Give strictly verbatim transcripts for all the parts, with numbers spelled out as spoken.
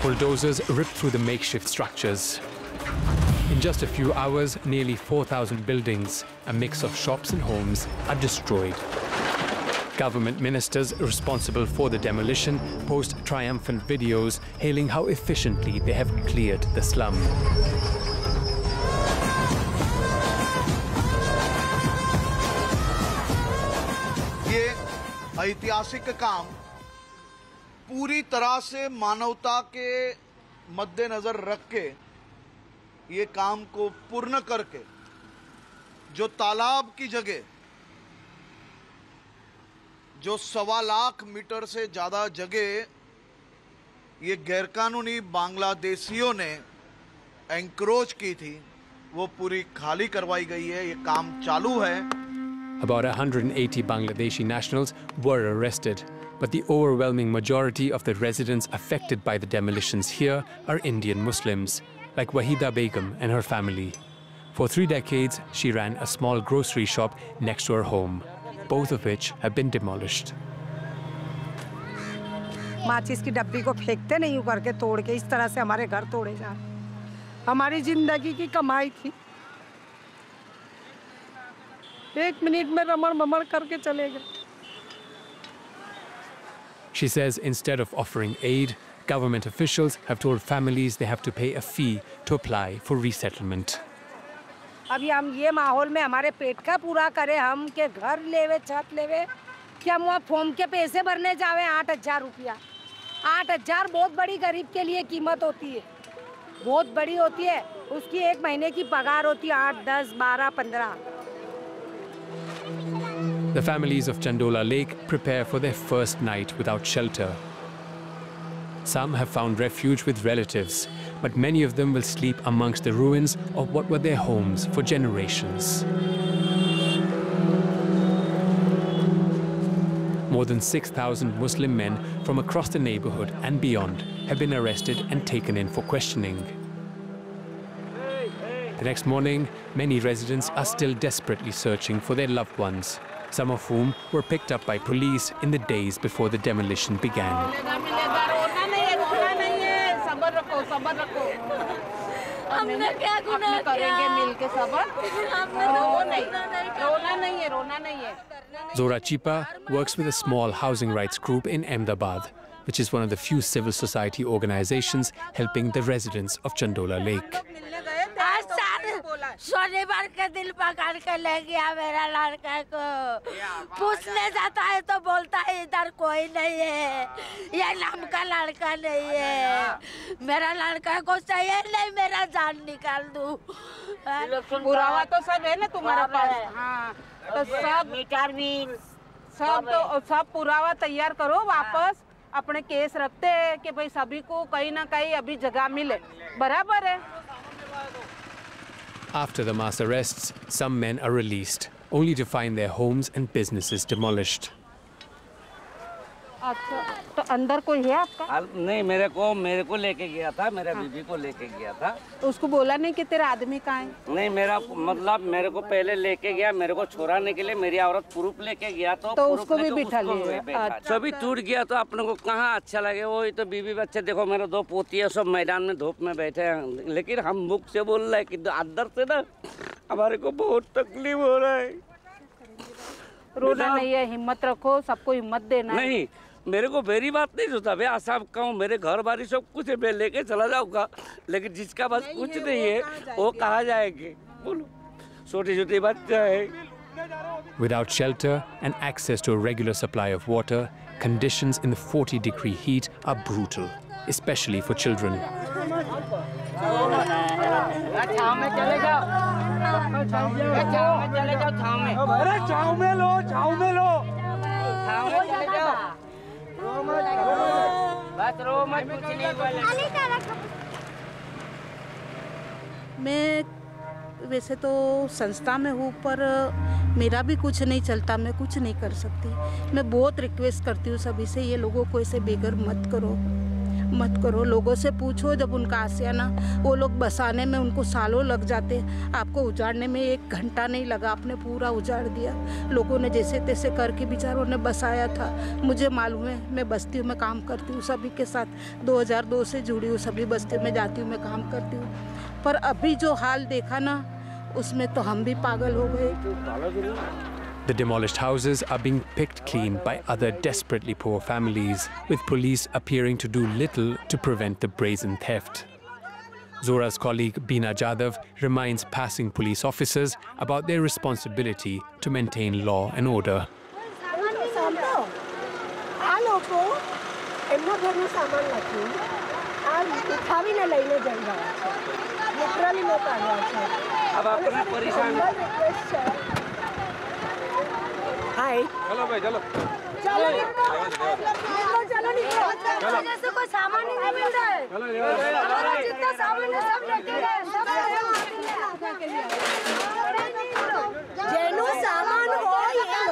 Bulldozers rip through the makeshift structures. In just a few hours, nearly four thousand buildings, a mix of shops and homes, are destroyed. Government ministers responsible for the demolition post triumphant videos hailing how efficiently they have cleared the slum. ये ऐतिहासिक काम पूरी तरह से मानवता के मद्देनजर रख के ये काम को पूर्ण करके जो तालाब की जगह जो सवा लाख मीटर से ज़्यादा जगह ये गैरकानूनी बांग्लादेशियों ने एंक्रोच की थी वो पूरी खाली करवाई गई है। ये काम चालू है। About one hundred eighty Bangladeshi nationals were arrested, but the overwhelming majority of the residents affected by the demolitions here are Indian Muslims, like Wahida Begum and her family. For three decades, she ran a small grocery shop next to her home, both of which have been demolished. माचिस की डब्बी को फेंकते नहीं यूं करके तोड़ के इस तरह से हमारे घर तोड़े जा रहे। हमारी जिंदगी की कमाई थी, एक मिनट में रमण ममण करके चले गए। She says instead of offering aid, government officials have told families they have to pay a fee to apply for resettlement. अभी हम ये माहौल में हमारे पेट का पूरा करें, हम के घर लेवे छत लेवे कि हम वहाँ फॉर्म के पैसे भरने जावे आठ हजार रुपया। आठ हजार बहुत बड़ी गरीब के लिए कीमत होती है, बहुत बड़ी होती है। उसकी एक महीने की पगार होती है आठ दस बारह पंद्रह। The families of Chandola Lake prepare for their first night without shelter. Some have found refuge with relatives, but many of them will sleep amongst the ruins of what were their homes for generations. More than six thousand Muslim men from across the neighborhood and beyond have been arrested and taken in for questioning. The next morning, many residents are still desperately searching for their loved ones, some of whom were picked up by police in the days before the demolition began. Zora Chipa works with a small housing rights group in Ahmedabad, which is one of the few civil society organizations helping the residents of Chandola Lake. शनिवार के दिन पकड़ के ले गया मेरा लड़का को, पूछने जाता है तो बोलता है इधर कोई नहीं है, ये नाम का लड़का नहीं है, मेरा लड़का को चाहिए नहीं, मेरा जान निकाल दूं। पुरावा तो सब है ना तुम्हारे पास? हाँ, तो सब मीटर भी सब तो सब पुरावा तैयार करो, वापस अपने केस रखते हैं कि भाई सभी को कहीं ना कहीं अभी जगह मिले, बराबर है। After the mass arrests, some men are released, only to find their homes and businesses demolished. अच्छा, तो अंदर कोई है आपका? नहीं, मेरे को मेरे को लेके गया था, मेरा बीबी को लेके गया था। तो उसको बोला नहीं कि तेरा आदमी कहाँ है? नहीं, मेरा मतलब मेरे को पहले लेके गया, मेरे को छोड़ाने के लिए मेरी औरत प्रूफ लेके गया तो, तो उसको भी बिठा लिया। सभी टूट गया तो अपने को कहाँ अच्छा लगे। वही तो बीबी बच्चे देखो, मेरे दो पोती है, सब मैदान में धूप में बैठे हैं, लेकिन हम मुख से बोल रहे हैं कि अंदर से ना हमारे को बहुत तकलीफ हो रहा है। रोना नहीं है, हिम्मत रखो, सबको हिम्मत देना। नहीं, मेरे को मेरी बात नहीं सोचा, मैं आशा कहूँ मेरे घर बारी सब कुछ है, मैं लेके चला जाऊंगा, लेकिन जिसका बस कुछ नहीं है वो कहाँ जाएंगे? बोलो, छोटे छोटे बच्चे हैं। Without shelter and access to a regular supply of water, conditions in the forty degree heat are brutal, especially for children. मैं वैसे तो संस्था में हूँ, पर मेरा भी कुछ नहीं चलता, मैं कुछ नहीं कर सकती। मैं बहुत रिक्वेस्ट करती हूँ सभी से, ये लोगों को ऐसे बेघर मत करो, मत करो, लोगों से पूछो जब उनका आशियाना, वो लोग बसाने में उनको सालों लग जाते, आपको उजाड़ने में एक घंटा नहीं लगा, आपने पूरा उजाड़ दिया। लोगों ने जैसे तैसे करके बेचारों ने बसाया था। मुझे मालूम है, मैं बस्तियों में काम करती हूँ सभी के साथ, दो हज़ार दो से जुड़ी हूँ, सभी बस्तियों में जाती हूँ, मैं काम करती हूँ। पर अभी जो हाल देखा ना, उसमें तो हम भी पागल हो गए। The demolished houses are being picked clean by other desperately poor families, with police appearing to do little to prevent the brazen theft. Zora's colleague Beena Jadhav reminds passing police officers about their responsibility to maintain law and order. Hi. चलो भाई चलो। चलो चलो निकलो। चलो जैसे कोई सामान नहीं मिल रहा है। हमारा जितना सामान है सब लेके गए। सब जेनु सामान हो ये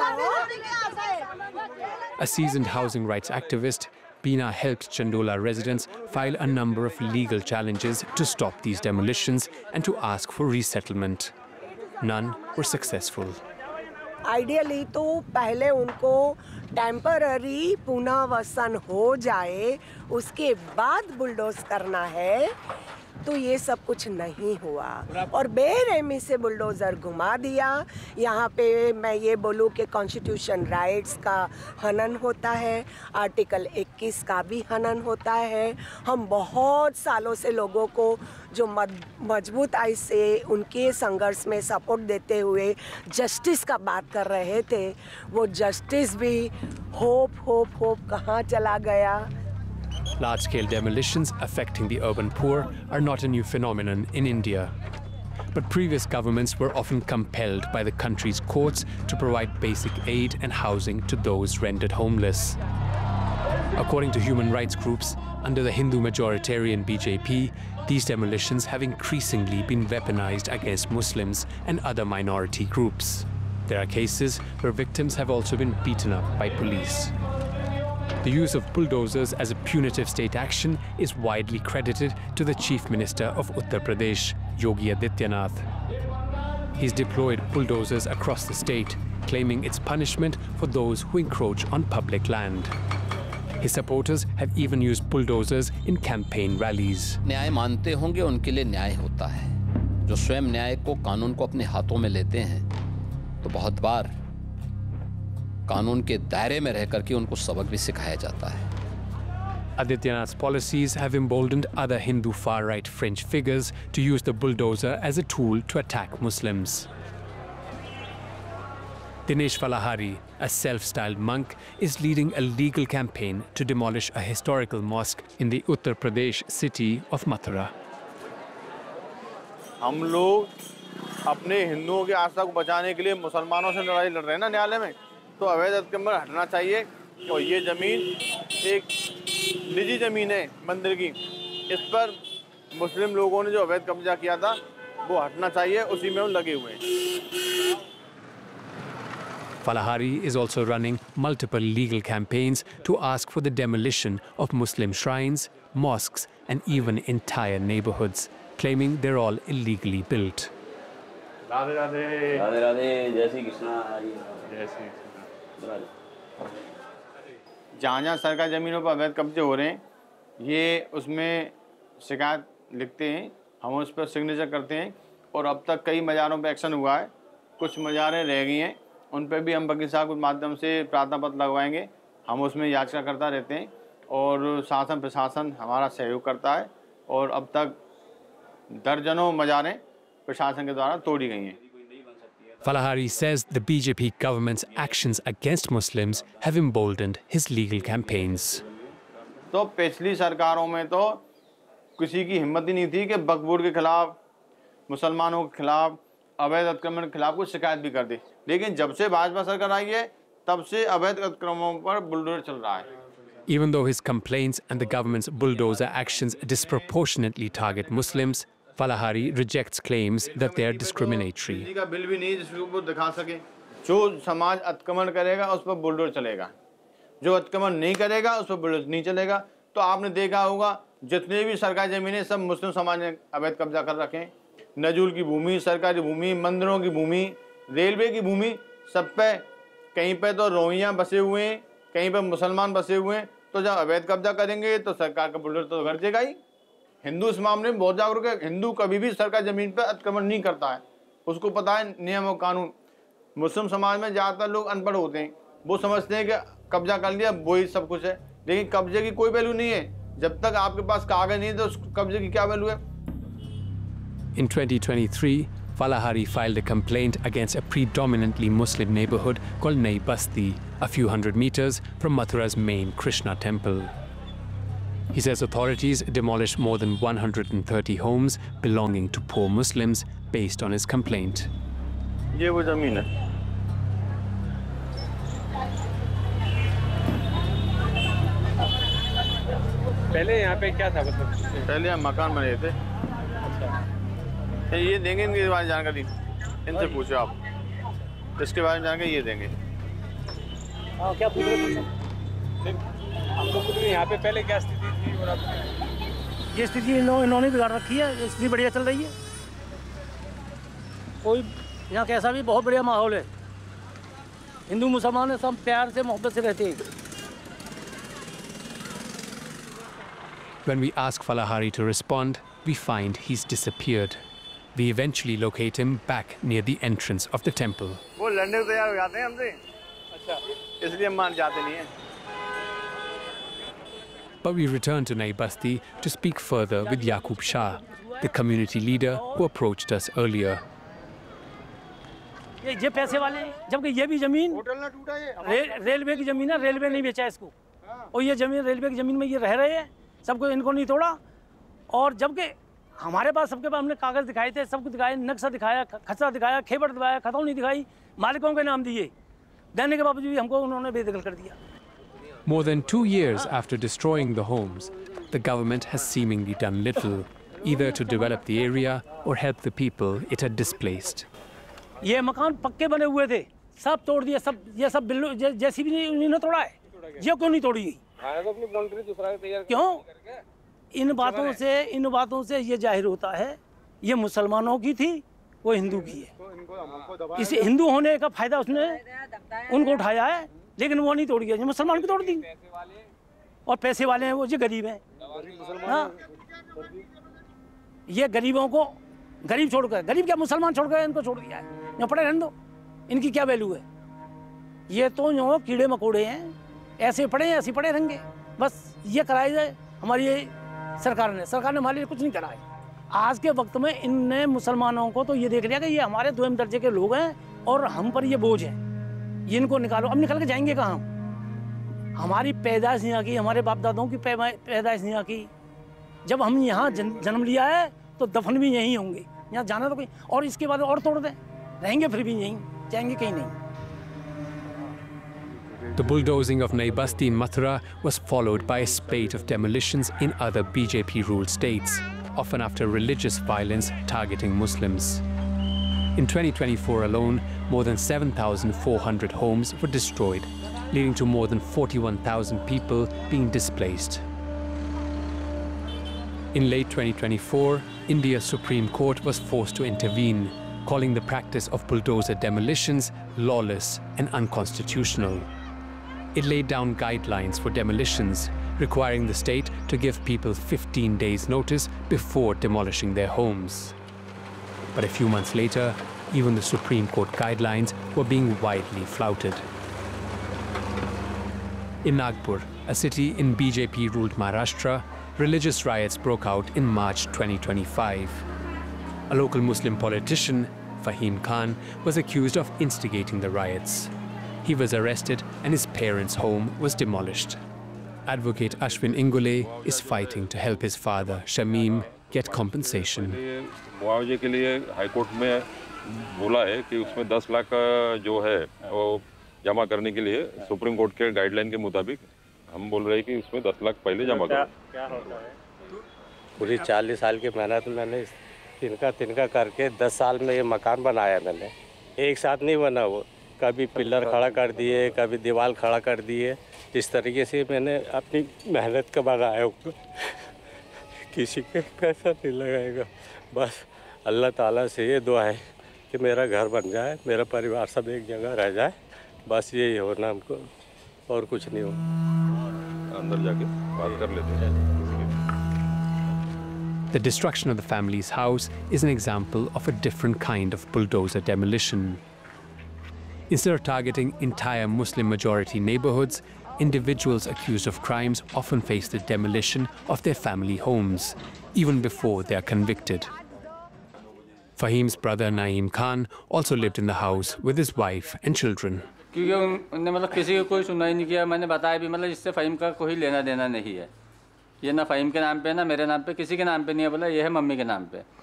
लो। A seasoned housing rights activist, Beena helped Chandola residents file a number of legal challenges to stop these demolitions and to ask for resettlement. None were successful. Ideally तो पहले उनको टेम्पररी पुनर्वसन हो जाए, उसके बाद बुलडोज करना है, तो ये सब कुछ नहीं हुआ और बेरहमी से बुलडोज़र घुमा दिया। यहाँ पे मैं ये बोलूँ कि कॉन्स्टिट्यूशन राइट्स का हनन होता है, आर्टिकल इक्कीस का भी हनन होता है। हम बहुत सालों से लोगों को जो मजबूत आई से उनके संघर्ष में सपोर्ट देते हुए जस्टिस का बात कर रहे थे, वो जस्टिस भी होप होप होप कहाँ चला गया। Large-scale demolitions affecting the urban poor are not a new phenomenon in India. But previous governments were often compelled by the country's courts to provide basic aid and housing to those rendered homeless. According to human rights groups, under the Hindu majoritarian B J P, these demolitions have increasingly been weaponized against Muslims and other minority groups. There are cases where victims have also been beaten up by police. The use of bulldozers as a punitive state action is widely credited to the Chief Minister of Uttar Pradesh, Yogi Adityanath. He's deployed bulldozers across the state, claiming it's punishment for those who encroach on public land. His supporters have even used bulldozers in campaign rallies. न्याय मानते होंगे उनके लिए न्याय होता है। जो स्वयं न्याय को, कानून को अपने हाथों में लेते हैं, तो बहुत बार कानून के दायरे में रहकर के उनको सबक भी सिखाया जाता है। Adityanath's policies have emboldened other Hindu far-right fringe figures to use the bulldozer as a tool to attack Muslims. Dinesh Falahari, a self-styled monk, is leading a legal campaign to demolish a historical mosque in the Uttar Pradesh city of Mathura. हम लोग अपने हिंदुओं की आस्था को बचाने के लिए मुसलमानों से लड़ाई लड़ रहे हैं ना न्यायालय में, तो अवैध अतिक्रमण हटना चाहिए। और ये ज़मीन एक निजी ज़मीन है मंदिर की, इस पर मुस्लिम लोगों ने जो अवैध कब्जा किया था वो हटना चाहिए, उसी में वो लगे हुए हैं। Falahari is also running multiple legal campaigns to ask for the demolition of Muslim shrines, mosques, and even entire neighborhoods, claiming they're all illegally built. Radhe Radhe Radhe Radhe जय श्री कृष्णा जय श्री जहाँ जहाँ सरकारी ज़मीनों पर अवैध कब्जे हो रहे हैं, ये उसमें शिकायत लिखते हैं, हम उस पर सिग्नेचर करते हैं और अब तक कई मज़ारों पर एक्शन हुआ है। कुछ मज़ारें रह गई हैं, उन पर भी हम वकील साहब के माध्यम से प्रार्थना पत्र लगवाएंगे। हम उसमें याचिका करता रहते हैं और शासन प्रशासन हमारा सहयोग करता है और अब तक दर्जनों मज़ारें प्रशासन के द्वारा तोड़ी गई हैं। Falahari says the B J P government's actions against Muslims have emboldened his legal campaigns. तो पिछली सरकारों में तो किसी की हिम्मत ही नहीं थी कि वक्फ बोर्ड के खिलाफ, मुसलमानों के खिलाफ, अवैध अतिक्रमण के खिलाफ कुछ शिकायत भी कर दी, लेकिन जब से भाजपा सरकार आई है तब से अवैध अतिक्रमणों पर बुलडोजर चल रहा है। Even though his complaints and the government's bulldozer actions disproportionately target Muslims, Falahari rejects claims that they are discriminatory. का बिल भी नहीं जिसको वो दिखा सके। जो समाज अतिक्रमण करेगा उस पर बुलडोजर चलेगा, जो अतिक्रमण नहीं करेगा उस पर बुलडोजर नहीं चलेगा। तो आपने देखा होगा जितने भी सरकारी ज़मीनें सब मुस्लिम समाज ने अवैध कब्जा कर रखे हैं। नजूल की भूमि, सरकारी भूमि, मंदिरों की भूमि, रेलवे की भूमि, सब पे कहीं पे तो रोहिंग्या बसे हुए हैं, कहीं पे मुसलमान बसे हुए हैं। तो जब अवैध कब्जा करेंगे तो सरकार का बुलडोजर तो गरजेगा ही। हिंदू इस मामले में बहुत जागरूक है। हिंदू कभी भी सरकारी ज़मीन पर अतिक्रमण नहीं करता है, उसको पता है नियम और कानून। मुस्लिम समाज में ज़्यादातर लोग अनपढ़ होते हैं, वो समझते हैं कि कब्जा कर लिया वही सब कुछ है, लेकिन कब्जे की कोई वैल्यू नहीं है। जब तक आपके पास कागज नहीं है तो उस कब्जे की क्या वैल्यू है। In twenty twenty-three, Falahari filed a complaint against a predominantly Muslim neighborhood called Nai Basti, a few hundred meters from Mathura's main Krishna temple. He says authorities demolished more than one hundred thirty homes belonging to poor Muslims based on his complaint. ये वो जमीन है। पहले यहाँ पे क्या था मतलब? पहले यहाँ मकान बने थे। अच्छा। ये देंगे इनके बारे में जानकारी, इनसे पूछो आप इसके बारे में जानकारी, ये देंगे। हाँ क्या पूछ रहे थे? हम लोग यहाँ पे पहले क्या स्थिति थी और अब ये स्थिति इन्होंने बिगाड़ रखी है। ये स्थिति बढ़िया चल रही है, कोई यहाँ कैसा भी बहुत बढ़िया माहौल है। हिंदू मुसलमान सब प्यार से मोहब्बत से रहते हैं। When we ask Falahari to respond, we find he's disappeared. We eventually locate him back near the entrance of the temple. वो लड़ने को तैयार हो जाते हैं हमसे। अच्छा, इसलिए हम मान जाते नहीं हैं। But we return to Nai Basti to speak further with Yaqub Shah, the community leader who approached us earlier. ये ये पैसे वाले, जबकि ये भी जमीन रे, रेलवे की जमीन है, रेलवे नहीं बेचा इसको। और ये जमीन रेलवे की जमीन में ये रह रहे हैं, सबको इनको नहीं तोड़ा। और जबकि हमारे पास सबके पास हमने कागज दिखाए थे, सबको दिखाया, नक्शा दिखाया, खसरा दिखाया, खेबर दिखाया, खतौनी दिखाई, मालिकों के नाम दिए, देने के बावजूद भी हमको उन्होंने बेदखल कर दिया। More than two years after destroying the homes, the government has seemingly done little, either to develop the area or help the people it had displaced. ये मकान पक्के बने हुए थे, सब तोड़ दिए, सब ये सब बिल्लो जैसी भी नहीं तोड़ा है, ये क्यों नहीं तोड़ी? क्यों? इन बातों से इन बातों से ये जाहिर होता है ये मुसलमानों की थी, वो हिंदू की है। इस हिंदू होने का फायदा उसने उनको उठाया है, लेकिन वो नहीं तोड़ी, ये मुसलमान की तोड़ दी। और पैसे वाले हैं वो, ये गरीब हैं। हाँ, ये गरीबों को गरीब छोड़कर, गरीब क्या मुसलमान छोड़कर इनको छोड़ दिया है। यहाँ पड़े रहने दो, इनकी क्या वैल्यू है? ये तो जो कीड़े मकोड़े हैं, ऐसे पड़े हैं, ऐसे पड़े रहेंगे। बस ये कराया जाए हमारी ये सरकार ने सरकार ने हमारे लिए कुछ नहीं कराया। आज के वक्त में इनने मुसलमानों को तो ये देख लिया कि ये हमारे दोयम दर्जे के लोग हैं और हम पर ये बोझ है, ये इनको निकालो। अब निकल के जाएंगे कहाँ? हमारी पैदाइश यहाँ की, हमारे बाप दादाओं की पैदाइश यहाँ की। जब हम यहाँ जन्म लिया है तो दफन भी यहीं होंगे, यहाँ जाना तो कोई। और इसके बाद और तोड़ दें, रहेंगे फिर भी यहीं, जाएंगे कहीं नहीं। The bulldozing of Nai Basti in Mathura was followed by a spate of demolitions in other B J P-ruled states, often after religious violence targeting Muslims. In twenty twenty-four alone, more than seven thousand four hundred homes were destroyed, leading to more than forty-one thousand people being displaced. In late twenty twenty-four, India's Supreme Court was forced to intervene, calling the practice of bulldozer demolitions lawless and unconstitutional. It laid down guidelines for demolitions, requiring the state to give people fifteen days' notice before demolishing their homes. But a few months later, even the Supreme Court guidelines were being widely flouted. In Nagpur, a city in B J P-ruled Maharashtra, religious riots broke out in March twenty twenty-five. A local Muslim politician, Fahim Khan, was accused of instigating the riots. He was arrested and his parents' home was demolished. Advocate Ashwin Ingole is fighting to help his father, Shamim, get compensation. मुआवजे के लिए high court में बोला है कि उसमें दस लाख जो है वो जमा करने के लिए सुप्रीम कोर्ट के गाइडलाइन के मुताबिक हम बोल रहे हैं कि उसमें दस लाख पहले जमा करो। क्या होता है? पूरी चालीस साल की मेहनत मैंने तिनका तिनका करके दस साल में ये मकान बनाया मैंने। एक साथ नहीं बना वो, कभी पिलर खड़ा कर दिए, कभी दीवार खड़ा कर दिए, इस तरीके से मैंने अपनी मेहनत का बगाया होगा, किसी के पैसा नहीं लगाएगा। बस अल्लाह ताला से ये दुआ है कि मेरा घर बन जाए, मेरा परिवार सब एक जगह रह जाए, बस यही होना हमको, और कुछ नहीं हो। अंदर जाके बात कर लेते हैं। The destruction of the family's house is an example of a different kind of bulldozer demolition. Instead of targeting entire Muslim-majority neighborhoods, individuals accused of crimes often face the demolition of their family homes, even before they are convicted. Fahim's brother Naeem Khan also lived in the house with his wife and children. क्योंकि उन्होंने मतलब किसी को कोई सुनाई नहीं किया, मैंने बताया भी मतलब इससे फ़हीम का कोई लेना देना नहीं है, ये ना फ़हीम के नाम पे ना मेरे नाम पे, किसी के नाम पे नहीं है, बोला ये है मम्मी के नाम पे।